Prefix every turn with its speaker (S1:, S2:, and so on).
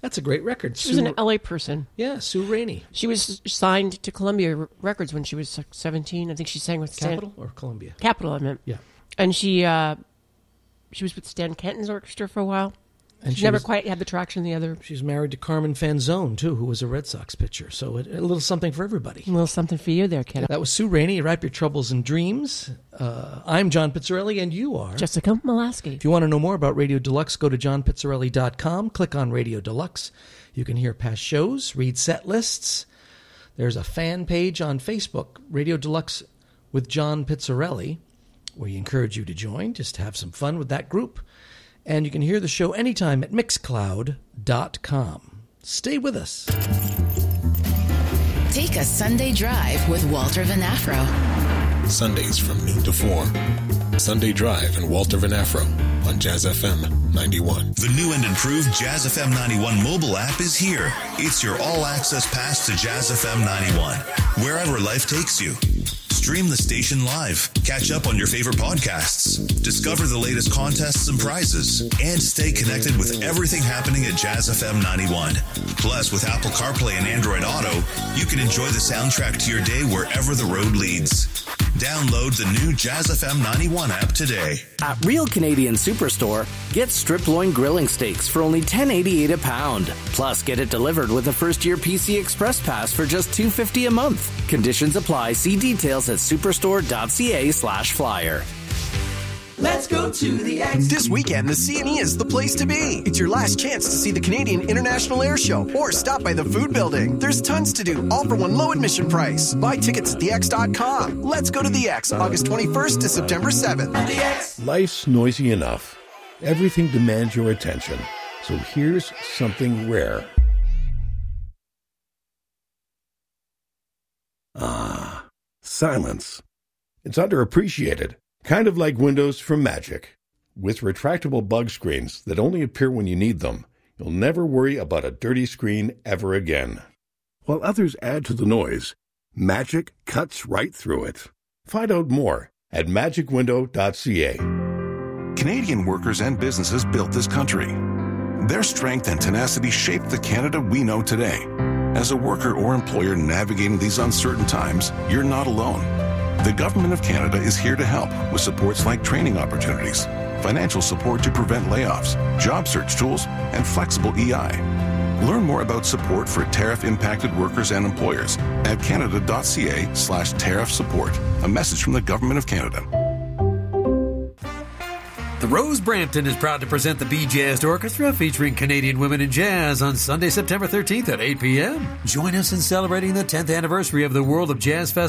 S1: That's a great record.
S2: She was an LA person.
S1: Yeah, Sue Rainey.
S2: She was signed to Columbia Records when she was 17. I think she sang with
S1: Capitol or Columbia?
S2: Capitol, I meant.
S1: Yeah.
S2: And she was with Stan Kenton's orchestra for a while.
S1: And
S2: she never quite had the traction the other.
S1: She's married to Carmen Fanzone, too, who was a Red Sox pitcher. So a little something for everybody.
S2: A little something for you there, kiddo.
S1: That was Sue Rainey. Wrap your troubles in dreams. I'm John Pizzarelli, and you are
S2: Jessica Molaski.
S1: If you want to know more about Radio Deluxe, go to johnpizzarelli.com. Click on Radio Deluxe. You can hear past shows, read set lists. There's a fan page on Facebook, Radio Deluxe with John Pizzarelli, where we encourage you to join. Just have some fun with that group. And you can hear the show anytime at Mixcloud.com. Stay with us.
S3: Take a Sunday drive with Walter Vanafro.
S4: Sundays from noon to 4. Sunday Drive and Walter Vanafro on Jazz FM 91.
S5: The new and improved Jazz FM 91 mobile app is here. It's your all-access pass to Jazz FM 91, wherever life takes you. Stream the station live, catch up on your favorite podcasts, discover the latest contests and prizes, and stay connected with everything happening at Jazz FM 91. Plus, with Apple CarPlay and Android Auto, you can enjoy the soundtrack to your day wherever the road leads. Download the new Jazz FM 91 app today.
S6: At Real Canadian Superstore, get strip loin grilling steaks for only $10.88 a pound. Plus, get it delivered with a first-year PC Express Pass for just $2.50 a month. Conditions apply. See details at superstore.ca/flyer.
S7: Let's go to the X. This weekend, the CNE is the place to be. It's your last chance to see the Canadian International Air Show or stop by the food building. There's tons to do, all for one low admission price. Buy tickets at thex.com. Let's go to the X, August 21st to September 7th. The X.
S8: Life's noisy enough. Everything demands your attention. So here's something rare. Ah, silence. It's underappreciated. Kind of like windows from Magic. With retractable bug screens that only appear when you need them, you'll never worry about a dirty screen ever again. While others add to the noise, Magic cuts right through it. Find out more at magicwindow.ca.
S9: Canadian workers and businesses built this country. Their strength and tenacity shaped the Canada we know today. As a worker or employer navigating these uncertain times, you're not alone. The Government of Canada is here to help with supports like training opportunities, financial support to prevent layoffs, job search tools, and flexible EI. Learn more about support for tariff-impacted workers and employers at canada.ca/tariff support. A message from the Government of Canada.
S10: The Rose Brampton is proud to present the Bee Jazzed Orchestra featuring Canadian women in jazz on Sunday, September 13th at 8 p.m. Join us in celebrating the 10th anniversary of the World of Jazz Festival